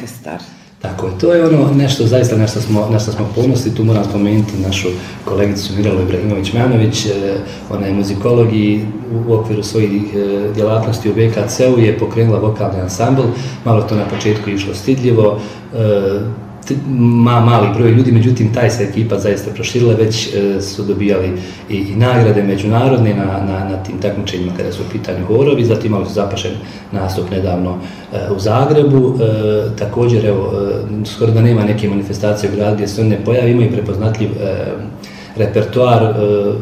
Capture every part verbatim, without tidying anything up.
orkestar. Tako je, to je ono nešto zaista na što smo, na što smo ponosni. Tu moram spomenuti našu kolegicu Mirelu Ibrahimović-Manović, ona je muzikolog i u okviru svojih djelatnosti u B K C-u je pokrenula vokalni ansambl, malo to na početku išlo stidljivo, Ma, mali broj ljudi, međutim taj se ekipa zaista proširila, već e, su dobijali i, i nagrade međunarodne na, na, na tim takmičenjima kada su u pitanju horovi, zatim imali su zapašen nastup nedavno e, u Zagrebu, e, također evo, e, skoro da nema neke manifestacije u gradu gdje se one pojavi, imaju prepoznatljiv e, repertoar, e,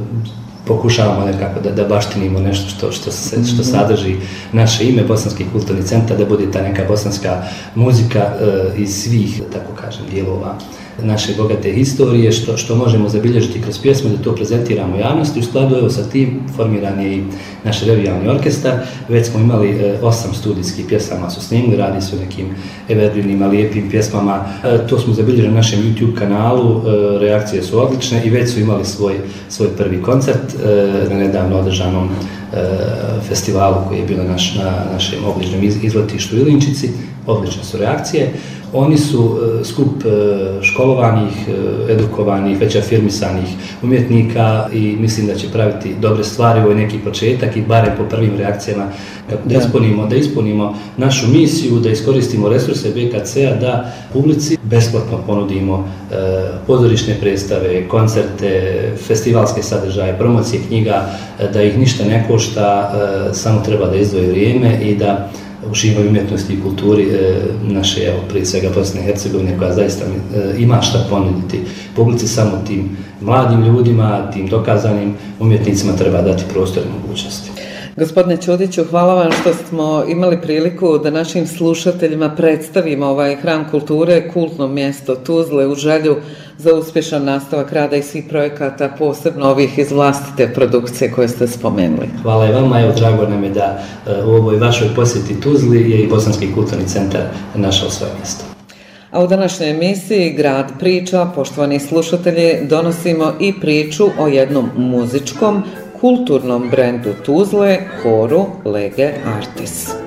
pokušavamo nekako da, da baštinimo nešto što, što, se, što sadrži naše ime, Bosanski kulturni centar, da bude ta neka bosanska muzika e, iz svih, tako kažem, dijelova naše bogate historije, što, što možemo zabilježiti kroz pjesme, da to prezentiramo javnosti. U skladu evo sa tim formiran je i naš revijalni orkestar. Već smo imali e, osam studijskih pjesama su snimili, radi se o nekim evergrinima, lijepim pjesmama. E, to smo zabilježili na našem YouTube kanalu, e, reakcije su odlične i već su imali svoj, svoj prvi koncert e, na nedavno održanom e, festivalu koji je bio naš, na našem obližnjem iz, izletištu u Ilinčici. Odlične su reakcije. Oni su e, skup e, školovanih, e, edukovanih, već afirmisanih umjetnika i mislim da će praviti dobre stvari. Ovo je neki početak i barem po prvim reakcijama da ispunimo, da ispunimo našu misiju, da iskoristimo resurse B K C-a, da publici besplatno ponudimo e, pozorišne predstave, koncerte, festivalske sadržaje, promocije knjiga, e, da ih ništa ne košta, e, samo treba da izdvoji vrijeme i da uživaju umjetnosti i kulturi e, naše, evo, prije svega Bosne i Hercegovine, koja zaista e, ima šta ponuditi publici. Samo tim mladim ljudima, tim dokazanim umjetnicima treba dati prostor i mogućnosti. Gospodine Ćudiću, hvala vam što smo imali priliku da našim slušateljima predstavimo ovaj hram kulture, kultno mjesto Tuzle, u želju za uspješan nastavak rada i svih projekata, posebno ovih iz vlastite produkcije koje ste spomenuli. Hvala i vama, evo, drago nam je da u ovoj vašoj posjeti Tuzli je i Bosanski kulturni centar našao svoje mjesto. A u današnjoj emisiji Grad priča, poštovani slušatelji, donosimo i priču o jednom muzičkom, kulturnom brendu Tuzle, horu Lege Artis.